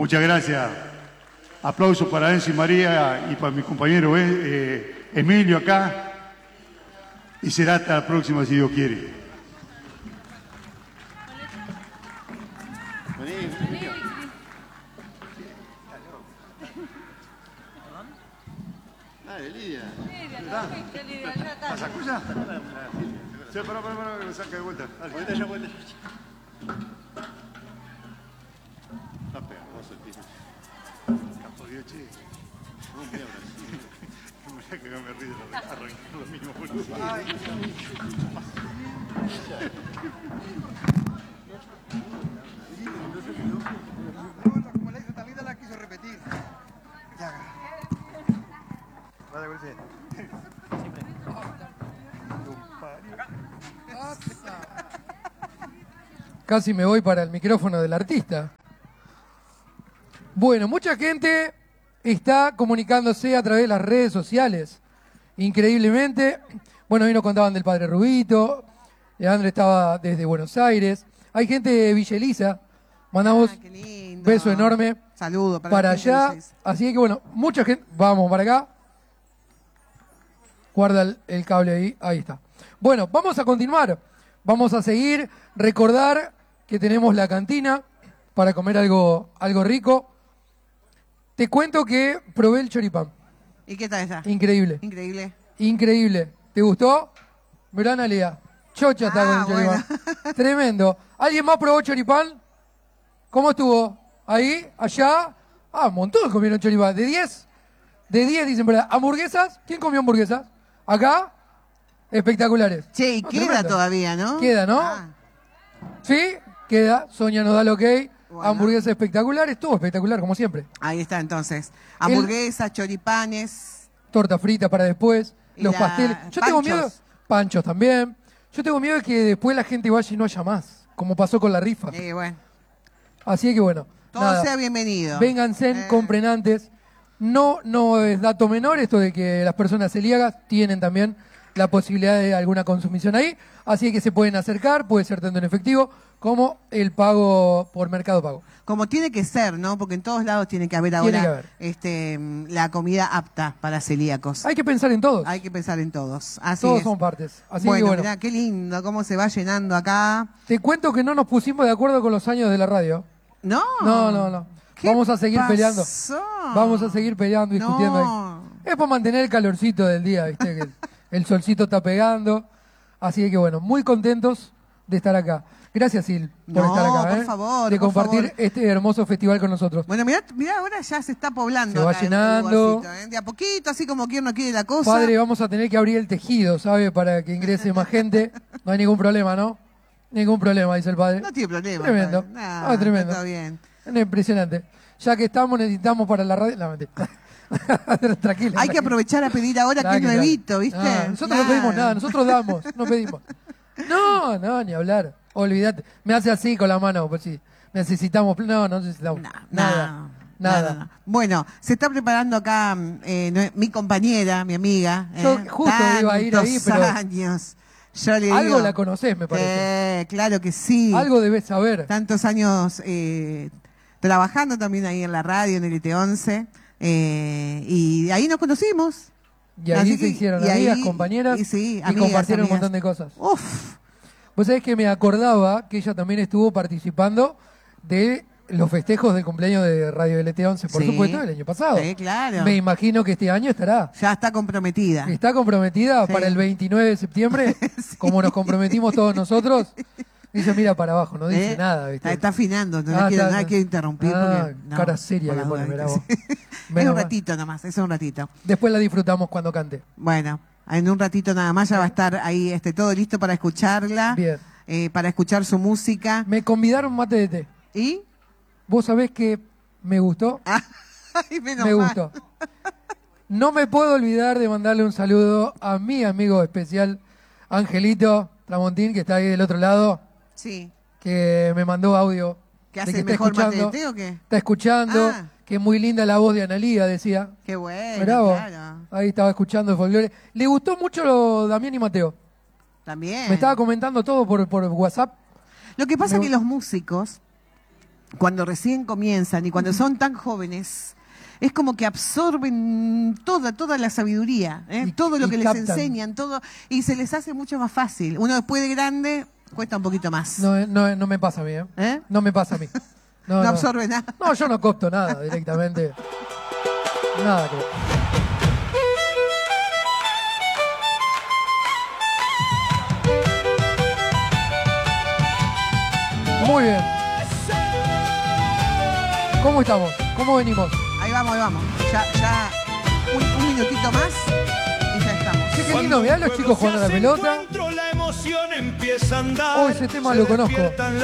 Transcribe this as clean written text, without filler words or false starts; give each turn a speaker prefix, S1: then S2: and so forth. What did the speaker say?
S1: Muchas gracias. Aplausos para Enzo y María y para mi compañero Emilio acá. Y será hasta la próxima, si Dios quiere.
S2: Lidia.
S1: ¿La sacó ya? Sí, pará, que me saca de vuelta. Dale. Vuelta ya. Está pegajoso el piso. Capo Dios, che. No, mira, Brasil. Que me río de arrancar lo mismo, boludo.
S3: Como la hizo tan linda, la quiso repetir. Ya. Vale, Wilson.
S4: Casi me voy para el micrófono del artista. Bueno, mucha gente está comunicándose a través de las redes sociales. Increíblemente. Bueno, hoy nos contaban del padre Rubito. André estaba desde Buenos Aires. Hay gente de Villa Elisa. Mandamos un beso enorme.
S5: Saludo
S4: para allá. Así que bueno, mucha gente. Vamos para acá. Guarda el cable ahí. Ahí está. Bueno, vamos a continuar. Vamos a seguir. Recordar que tenemos la cantina para comer algo rico. Te cuento que probé el choripán.
S5: ¿Y qué tal está?
S4: Increíble.
S5: Increíble.
S4: Increíble. ¿Te gustó? Mirá, Analia. Chocha está con el choripán. Bueno. Tremendo. ¿Alguien más probó choripán? ¿Cómo estuvo? ¿Ahí? ¿Allá? Un montón comieron choripán. ¿De 10? De 10 dicen, ¿verdad? ¿Hamburguesas? ¿Quién comió hamburguesas? ¿Acá? Espectaculares.
S5: Che, y queda tremendo. Todavía, ¿no?
S4: Queda, ¿no? ¿Sí? Queda. Sonia nos da el ok. Bueno. Hamburguesas espectaculares. Estuvo espectacular, como siempre.
S5: Ahí está, entonces. Hamburguesas, choripanes.
S4: Torta frita para después. Los pasteles. Yo tengo miedo. Panchos también. Yo tengo miedo de que después la gente vaya y no haya más. Como pasó con la rifa.
S5: Bueno.
S4: Así que bueno.
S5: Todo sea bienvenido.
S4: Vénganse, compren antes. No es dato menor esto de que las personas celíacas tienen también la posibilidad de alguna consumición ahí. Así que se pueden acercar, puede ser tanto en efectivo como el pago por Mercado Pago.
S5: Como tiene que ser, ¿no? Porque en todos lados tiene que haber ahora la comida apta para celíacos.
S4: Hay que pensar en todos.
S5: Hay que pensar en todos. Así
S4: todos
S5: es.
S4: son partes. Así
S5: bueno,
S4: que bueno.
S5: Mirá, qué lindo cómo se va llenando acá.
S4: Te cuento que no nos pusimos de acuerdo con los años de la radio.
S5: No.
S4: No. Vamos a seguir peleando. Vamos a seguir peleando, discutiendo ahí. Es para mantener el calorcito del día, ¿viste? Que el solcito está pegando. Así que bueno, muy contentos de estar acá. Gracias, Sil, por estar acá.
S5: Por favor,
S4: de compartir este hermoso festival con nosotros.
S5: Bueno, mirá, ahora ya se está poblando.
S4: Se va llenando.
S5: De a poquito, así como quien no quiere la cosa.
S4: Padre, vamos a tener que abrir el tejido, ¿sabe? Para que ingrese más gente. No hay ningún problema, ¿no? Ningún problema, dice el padre.
S5: No tiene problema.
S4: Tremendo. Tremendo.
S5: Está bien.
S4: Es impresionante. Ya que estamos, necesitamos para la radio. No, mentira. Tranquila.
S5: Hay que aprovechar a pedir ahora que es nuevito, ¿viste?
S4: Nosotros no pedimos nada, nosotros damos, no pedimos. No, ni hablar. Olvídate. Me hace así con la mano, pues sí. Necesitamos. No necesitamos. Nada.
S5: Bueno, se está preparando acá mi compañera, mi amiga.
S4: Yo justo iba a ir ahí, pero.
S5: Años. Yo le
S4: algo
S5: digo,
S4: la conocés, me parece.
S5: Claro que sí.
S4: Algo debes saber.
S5: Tantos años trabajando también ahí en la radio, en el ET11. Y de ahí nos conocimos.
S4: Y ahí se hicieron amigas, compañeras, y compartieron un montón de cosas.
S5: Uf.
S4: Vos sabés que me acordaba que ella también estuvo participando de los festejos del cumpleaños de Radio LT11, por supuesto, el año pasado.
S5: Sí, claro.
S4: Me imagino que este año estará.
S5: Ya está comprometida.
S4: ¿Está comprometida para el 29 de septiembre? Como nos comprometimos todos nosotros. Dice, mira para abajo, no dice nada. ¿Viste?
S5: Está afinando, no quiero interrumpir.
S4: Cara seria que pone, mirá vos.
S5: Es un ratito nomás, es un ratito.
S4: Después la disfrutamos cuando cante.
S5: Bueno, en un ratito nada más ya va a estar ahí todo listo para escucharla.
S4: Bien.
S5: Para escuchar su música.
S4: Me convidaron mate de té.
S5: ¿Y?
S4: ¿Vos sabés que me gustó?
S5: Ay,
S4: me gustó. No me puedo olvidar de mandarle un saludo a mi amigo especial, Angelito Tramontín, que está ahí del otro lado.
S5: Sí.
S4: Que me mandó audio.
S5: ¿Que hace el mejor mate de té o qué?
S4: Está escuchando. Que muy linda la voz de Analía, decía.
S5: Qué bueno,
S4: claro. Ahí estaba escuchando el folclore. Le gustó mucho Damián y Mateo.
S5: También.
S4: Me estaba comentando todo por WhatsApp.
S5: Lo que pasa es que los músicos cuando recién comienzan y cuando son tan jóvenes, es como que absorben toda la sabiduría, todo lo
S4: y
S5: que les
S4: captan.
S5: enseñan, todo, y se les hace mucho más fácil. Uno después de grande cuesta un poquito más.
S4: No me pasa a mí, ¿eh?
S5: ¿Eh?
S4: No me pasa a mí.
S5: No absorbe nada.
S4: No, yo no copto nada directamente. Nada que ver. Muy bien. ¿Cómo estamos? ¿Cómo venimos?
S5: Ahí vamos. Ya un minutito más y ya estamos.
S4: Che, qué lindo, mirá los chicos jugando a la pelota.
S2: La emoción empieza a andar.
S4: Oh, ese tema lo conozco.